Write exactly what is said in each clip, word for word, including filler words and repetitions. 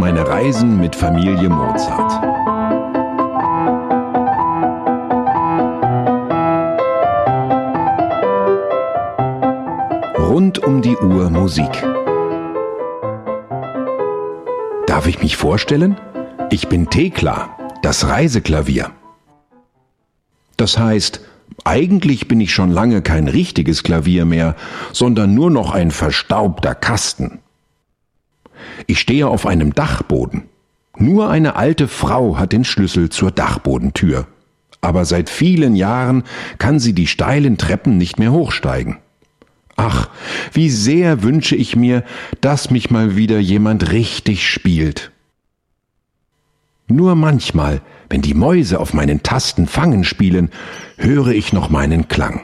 meine Reisen mit Familie Mozart. Rund um die Uhr Musik. Darf ich mich vorstellen? Ich bin Thekla, das Reiseklavier. Das heißt, eigentlich bin ich schon lange kein richtiges Klavier mehr, sondern nur noch ein verstaubter Kasten. Ich stehe auf einem Dachboden. Nur eine alte Frau hat den Schlüssel zur Dachbodentür. Aber seit vielen Jahren kann sie die steilen Treppen nicht mehr hochsteigen. Ach, wie sehr wünsche ich mir, dass mich mal wieder jemand richtig spielt. Nur manchmal, wenn die Mäuse auf meinen Tasten Fangen spielen, höre ich noch meinen Klang.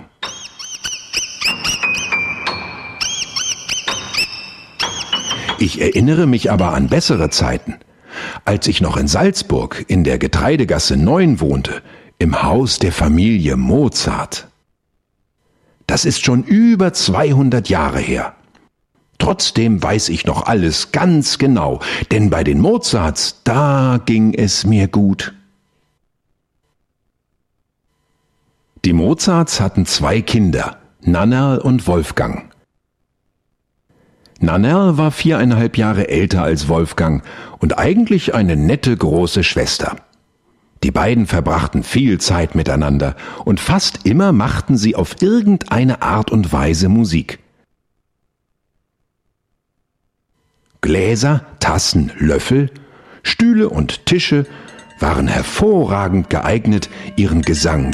Ich erinnere mich aber an bessere Zeiten, als ich noch in Salzburg in der Getreidegasse neun wohnte, im Haus der Familie Mozart. Das ist schon über zweihundert Jahre her. Trotzdem weiß ich noch alles ganz genau, denn bei den Mozarts, da ging es mir gut. Die Mozarts hatten zwei Kinder, Nannerl und Wolfgang. Nannerl war viereinhalb Jahre älter als Wolfgang und eigentlich eine nette große Schwester. Die beiden verbrachten viel Zeit miteinander und fast immer machten sie auf irgendeine Art und Weise Musik. Gläser, Tassen, Löffel, Stühle und Tische waren hervorragend geeignet, ihren Gesang